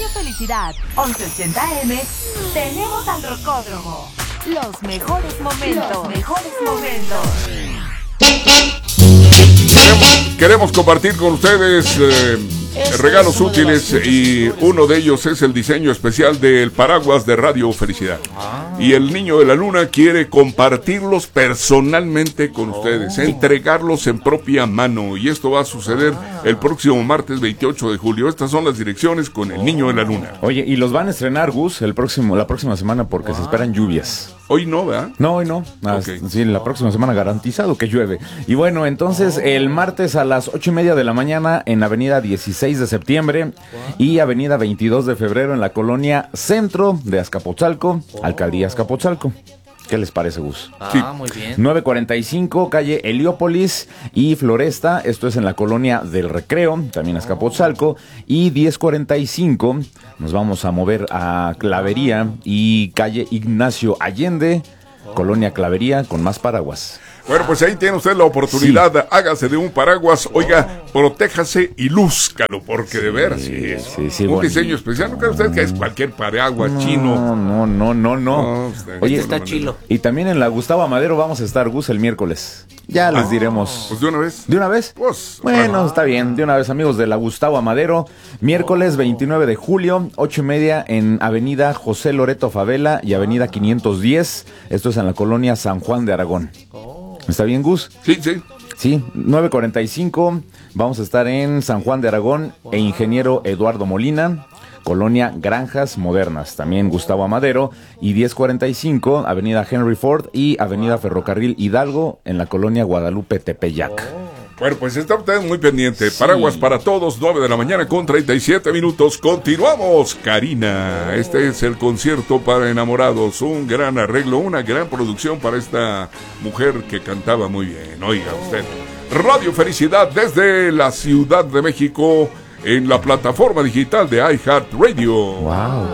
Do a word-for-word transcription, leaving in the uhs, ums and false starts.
Radio Felicidad, once ochenta A M, tenemos al Rocódromo. Los mejores momentos. Los mejores momentos. Queremos, queremos compartir con ustedes eh, regalos útiles y uno de ellos es el diseño especial del paraguas de Radio Felicidad. Y el Niño de la Luna quiere compartirlos personalmente con ustedes, entregarlos en propia mano. Y esto va a suceder el próximo martes veintiocho de julio. Estas son las direcciones con el Niño de la Luna. Oye, y los van a estrenar, Gus, el próximo, la próxima semana porque se esperan lluvias. Hoy no, ¿verdad? No, hoy no. Ah, okay. Sí, la próxima semana garantizado que llueve. Y bueno, entonces el martes a las ocho y media de la mañana en Avenida dieciséis de septiembre y Avenida veintidós de febrero en la colonia Centro de Azcapotzalco, Alcaldía Azcapotzalco. ¿Qué les parece, Gus? Ah, sí. Muy bien. nueve cuarenta y cinco, calle Heliópolis y Floresta, esto es en la colonia del Recreo, también Azcapotzalco, y diez cuarenta y cinco, nos vamos a mover a Clavería y calle Ignacio Allende, colonia Clavería, con más paraguas. Bueno, pues ahí tiene usted la oportunidad, sí. Hágase de un paraguas, oiga, protéjase y lúzcalo, porque sí, de veras, sí, sí, sí, un bueno. diseño especial, no cree usted que es cualquier paraguas no, chino. No, no, no, no, no Oye, está chilo. Y también en la Gustavo Amadero vamos a estar, Gus, el miércoles. Ya les ah, diremos. Pues de una vez. ¿De una vez? Pues, bueno, ah. está bien, de una vez, amigos de la Gustavo Amadero. Miércoles veintinueve de julio, ocho y media en Avenida José Loreto Favela y Avenida quinientos diez. Esto es en la colonia San Juan de Aragón. ¿Está bien, Gus? Sí, sí. Sí, nueve cuarenta y cinco, vamos a estar en San Juan de Aragón e Ingeniero Eduardo Molina, colonia Granjas Modernas, también Gustavo Amadero, y diez cuarenta y cinco, Avenida Henry Ford y Avenida Ferrocarril Hidalgo en la colonia Guadalupe Tepeyac. Bueno, pues está usted muy pendiente. Sí. Paraguas para todos, nueve de la mañana con treinta y siete minutos. Continuamos, Karina. Este es el concierto para enamorados. Un gran arreglo, una gran producción para esta mujer que cantaba muy bien. Oiga usted. Radio Felicidad desde la Ciudad de México en la plataforma digital de iHeartRadio. Wow.